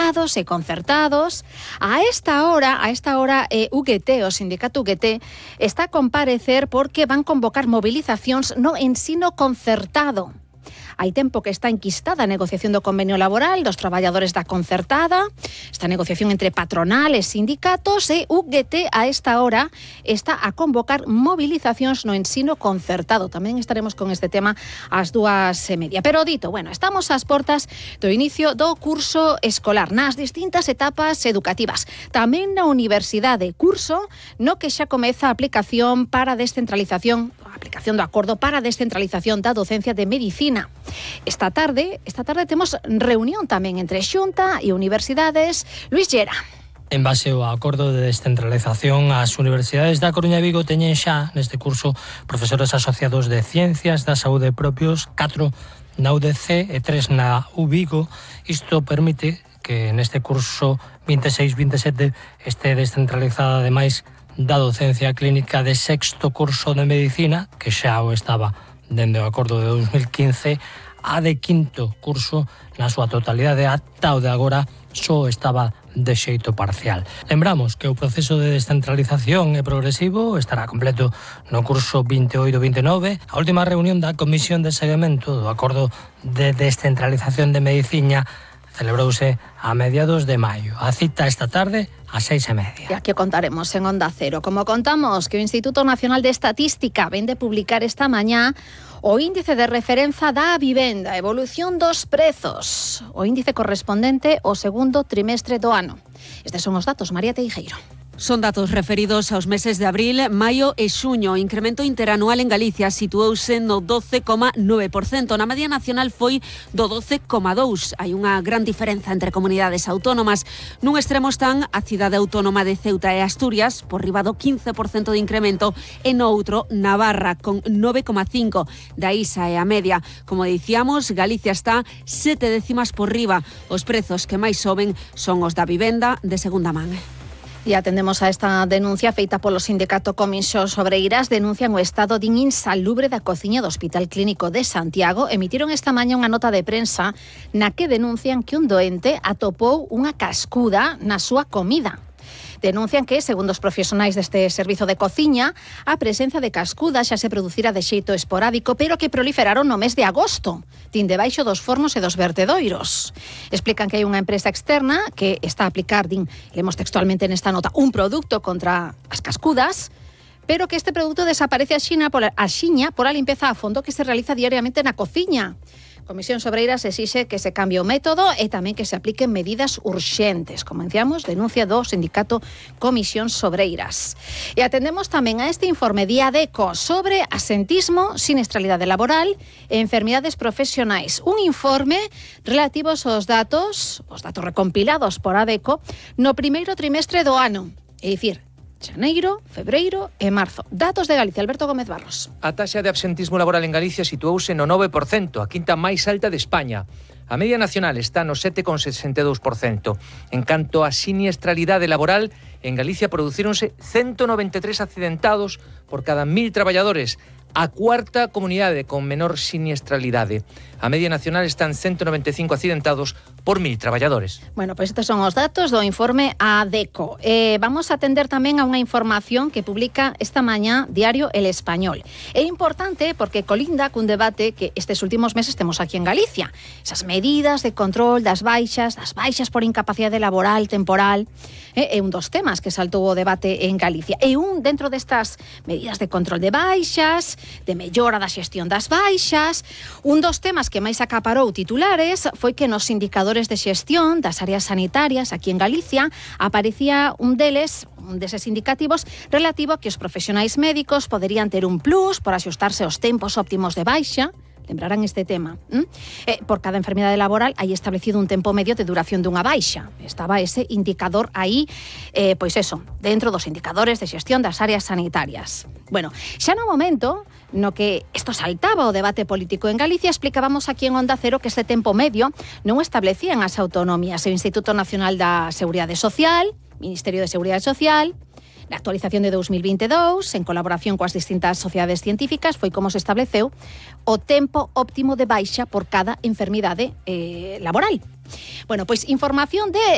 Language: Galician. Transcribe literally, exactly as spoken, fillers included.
privados e concertados. A esta hora, a esta hora eh, U G T, o sindicato U G T, está a comparecer porque van convocar movilizacións no ensino concertado. Hai tempo que está enquistada a negociación do convenio laboral dos traballadores da concertada, esta negociación entre patronal e sindicatos, e U G T a esta hora está a convocar movilizacións no ensino concertado. Tamén estaremos con este tema ás dúas e media. Pero dito, bueno, estamos ás portas do inicio do curso escolar nas distintas etapas educativas. Tamén na universidade, curso no que xa comeza a aplicación para a descentralización, a aplicación do acordo para a descentralización da docencia de medicina. Esta tarde, esta tarde temos reunión tamén entre Xunta e universidades. Luis Llera. En base ao acordo de descentralización, as universidades da Coruña e Vigo teñen xa neste curso profesores asociados de Ciencias da Saúde propios, catro na U D C e tres na U Vigo. Isto permite que neste curso vinte e seis vinte e sete este descentralizada ademais da docencia clínica de sexto curso de medicina, que xa o estaba dende o acordo de dos mil quince, a de quinto curso na súa totalidade, ata o de agora só estaba de xeito parcial. Lembramos que o proceso de descentralización é progresivo, estará completo no curso vinte e oito vinte e nove. A última reunión da Comisión de Seguimento do Acordo de Descentralización de Medicina celebrouse a mediados de maio. A cita esta tarde a seis e media. E aquí contaremos en Onda Cero. Como contamos que o Instituto Nacional de Estatística ven de publicar esta mañá o índice de referenza da vivenda, evolución dos prezos, o índice correspondente ao segundo trimestre do ano. Estes son os datos, María Teijeiro. Son datos referidos aos meses de abril, maio e xuño. O incremento interanual en Galicia situouse no doce coma nove por cento. Na media nacional foi do doce coma dous por cento. Hai unha gran diferenza entre comunidades autónomas. Nun extremo están a cidade autónoma de Ceuta e Asturias, por riba do quince por cento de incremento, e no outro, Navarra, con nove coma cinco por cento. Da Isa e a media. Como dicíamos, Galicia está sete décimas por riba. Os prezos que máis soben son os da vivenda de segunda man. E atendemos a esta denuncia feita polo sindicato Comisións Obreiras. Denuncian o estado din insalubre da cociña do Hospital Clínico de Santiago. Emitiron esta mañá unha nota de prensa na que denuncian que un doente atopou unha cascuda na súa comida. Denuncian que, segundo os profesionais deste servizo de cociña, a presenza de cascudas xa se producira de xeito esporádico, pero que proliferaron no mes de agosto, tin debaixo dos fornos e dos vertedoiros. Explican que hai unha empresa externa que está a aplicar, din, lemos textualmente nesta nota, un produto contra as cascudas, pero que este produto desaparece axiña pola, axiña pola limpeza a fondo que se realiza diariamente na cociña. Comisións Obreiras exixe que se cambie o método e tamén que se apliquen medidas urxentes. Como decíamos, denuncia do sindicato Comisións Obreiras. E atendemos tamén a este informe de ADECO sobre asentismo, siniestralidade laboral e enfermidades profesionais. Un informe relativo aos datos, os datos recompilados por ADECO no primeiro trimestre do ano. É dicir, xaneiro, febreiro e marzo. Datos de Galicia, Alberto Gómez Barros. A taxa de absentismo laboral en Galicia situouse no nove por cento, a quinta máis alta de España. A media nacional está no sete coma sesenta e dous por cento. En canto a siniestralidade laboral, en Galicia producíronse ciento noventa e tres accidentados por cada mil traballadores, a cuarta comunidade con menor siniestralidade. A media nacional están ciento noventa e cinco accidentados por mil traballadores. Bueno, pois estes son os datos do informe ADECO. Eh, vamos a atender tamén a unha información que publica esta mañá Diario El Español. É importante porque colinda cun debate que estes últimos meses temos aquí en Galicia. Esas medidas de control das baixas, das baixas por incapacidade laboral temporal, eh, é un dos temas que saltou o debate en Galicia. E un dentro destas medidas de control de baixas, de mellora da xestión das baixas, un dos temas que máis acaparou titulares foi que nos indicadores de xestión das áreas sanitarias aquí en Galicia aparecía un deles, un deses indicativos relativo a que os profesionais médicos poderían ter un plus por axustarse aos tempos óptimos de baixa. Lembrarán este tema. ¿Mm? Eh, por cada enfermidade laboral hai establecido un tempo medio de duración dunha baixa. Estaba ese indicador aí, eh, pois eso, dentro dos indicadores de xestión das áreas sanitarias. Bueno, xa no momento no que isto saltaba o debate político en Galicia, explicábamos aquí en Onda Cero que este tempo medio non establecían as autonomías. O Instituto Nacional da Seguridade Social, Ministerio de Seguridade Social, na actualización de dous mil vinte e dous, en colaboración coas distintas sociedades científicas, foi como se estableceu o tempo óptimo de baixa por cada enfermidade eh, laboral. Bueno, pois información de